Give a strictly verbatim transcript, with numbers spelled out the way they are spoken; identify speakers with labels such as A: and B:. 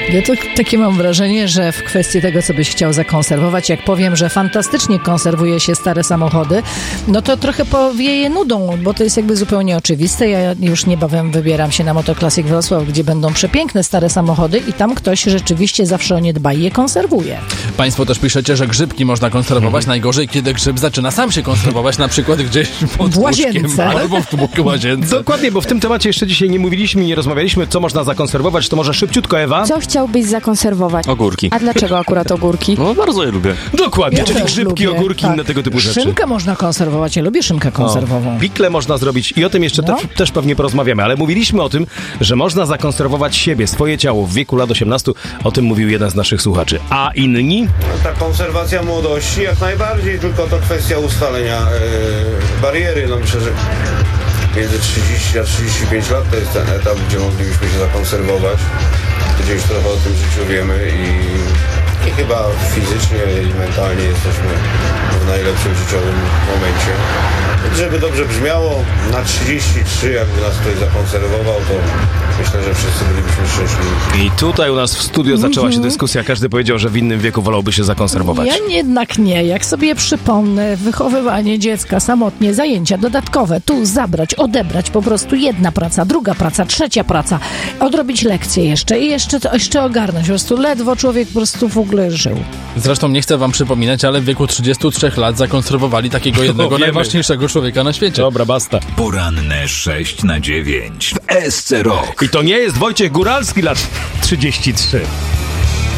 A: Ja to takie mam wrażenie, że w kwestii tego, co byś chciał zakonserwować, jak powiem, że fantastycznie konserwuje się stare samochody, no to trochę powieje nudą, bo to jest jakby zupełnie oczywiste. Ja już niebawem wybieram się na Motoclassic Wrocław, gdzie będą przepiękne stare samochody i tam ktoś rzeczywiście zawsze o nie dba i je konserwuje.
B: Państwo też piszecie, że grzybki można konserwować. Hmm. Najgorzej, kiedy grzyb zaczyna sam się konserwować, na przykład gdzieś pod
A: w łazience.
B: Albo w łazience.
C: Dokładnie, bo w tym temacie jeszcze dzisiaj nie mówiliśmy, nie rozmawialiśmy, co można zakonserwować, to może szybciutko, Ewa?
D: Co chciałbyś zakonserwować?
E: Ogórki.
D: A dlaczego akurat ogórki?
E: No bardzo je lubię.
C: Dokładnie,
A: Ja
C: czyli
A: też
C: grzybki,
A: lubię,
C: ogórki,
A: tak.
C: inne tego typu rzeczy.
A: Szynkę można konserwować, ja lubię szynkę konserwową.
C: O, pikle można zrobić i o tym jeszcze
A: No.
C: te, też pewnie porozmawiamy, ale mówiliśmy o tym, że można zakonserwować siebie, swoje ciało w wieku lat osiemnastu, o tym mówił jeden z naszych słuchaczy. A inni?
F: Ta konserwacja młodości jak najbardziej, tylko to kwestia ustalenia yy, bariery. No myślę, że między trzydzieści a trzydzieści pięć lat to jest ten etap, gdzie moglibyśmy się zakonserwować. Gdzieś trochę o tym życiu wiemy i, i chyba fizycznie i mentalnie jesteśmy w najlepszym życiowym momencie. Żeby dobrze brzmiało, na trzydzieści trzy jakby nas ktoś zakonserwował, to myślę, że wszyscy bylibyśmy szczęśliwi.
C: I tutaj u nas w studio zaczęła się dyskusja. Każdy powiedział, że w innym wieku wolałby się zakonserwować.
A: Ja jednak nie. Jak sobie przypomnę, wychowywanie dziecka samotnie, zajęcia dodatkowe, tu zabrać, odebrać, po prostu jedna praca, druga praca, trzecia praca, odrobić lekcje jeszcze i jeszcze, to, jeszcze ogarnąć. Po prostu ledwo człowiek po prostu w ogóle żył.
B: Zresztą nie chcę wam przypominać, ale w wieku trzydziestu trzech lat zakonserwowali takiego jednego najważniejszego człowieka na świecie.
C: Dobra, basta.
G: Poranne sześć na dziewięć w S C Rock.
C: I to nie jest Wojciech Góralski lat trzydzieści trzy.